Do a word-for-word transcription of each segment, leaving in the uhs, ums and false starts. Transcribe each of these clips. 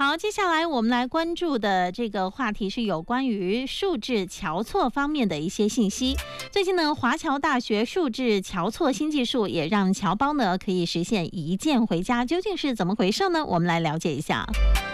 好，接下来我们来关注的这个话题是有关于数字筹措方面的一些信息。最近呢，华侨大学数字筹措新技术也让侨胞呢可以实现一件回家，究竟是怎么回事呢？我们来了解一下。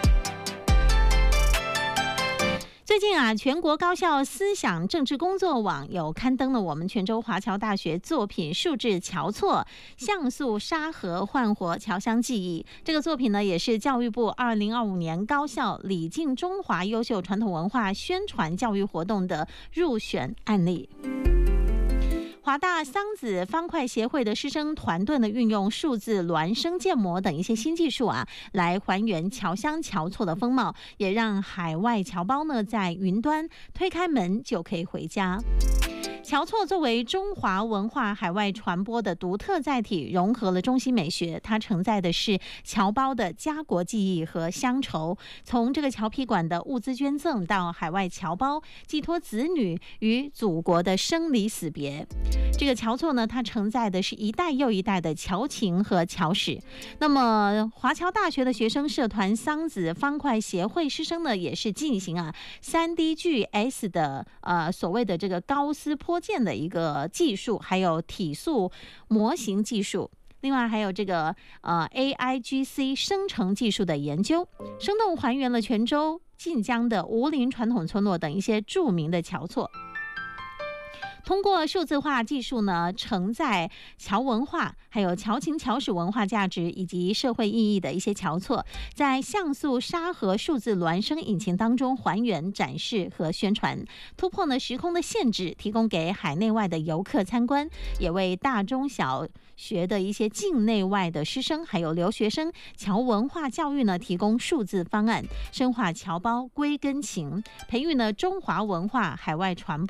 最近啊，全国高校思想政治工作网有刊登了我们泉州华侨大学作品数字筹措像素沙盒焕活侨乡记忆。这个作品呢，也是教育部二零二五年高校礼敬中华优秀传统文化宣传教育活动的入选案例。华大桑梓方块协会的师生团队呢，运用数字孪生建模等一些新技术啊，来还原侨乡侨错的风貌，也让海外侨胞呢在云端推开门就可以回家。侨错作为中华文化海外传播的独特载体，融合了中西美学，它承载的是侨胞的家国记忆和乡愁。从这个侨批馆的物资捐赠到海外侨胞寄托子女与祖国的生离死别，这个侨错呢，它承载的是一代又一代的侨情和侨史。那么华侨大学的学生社团桑梓方块协会师生呢，也是进行啊 三 D 巨 S 的呃所谓的这个高斯坡建的一个技术，还有体塑模型技术，另外还有这个呃 A I G C 生成技术的研究，生动还原了泉州晋江的吴林传统村落等一些著名的侨错。通过数字化技术呢，承载侨文化、还有侨情侨史文化价值以及社会意义的一些侨错，在像素沙盒数字孪生引擎当中还原、展示和宣传，突破呢时空的限制，提供给海内外的游客参观，也为大中小学的一些境内外的师生还有留学生侨文化教育呢提供数字方案，深化侨胞归根情，培育呢中华文化海外传播。